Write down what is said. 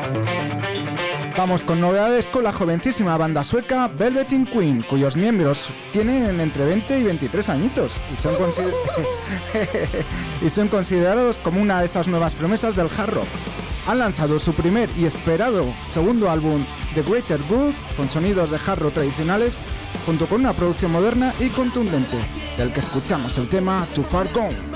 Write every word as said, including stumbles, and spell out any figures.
Vamos con novedades con la jovencísima banda sueca Velvet in Queen, cuyos miembros tienen entre veinte y veintitrés añitos y son, consider- y son considerados como una de esas nuevas promesas del hard rock. Han lanzado su primer y esperado segundo álbum, The Greater Good, con sonidos de hard rock tradicionales, junto con una producción moderna y contundente, del que escuchamos el tema Too Far Gone.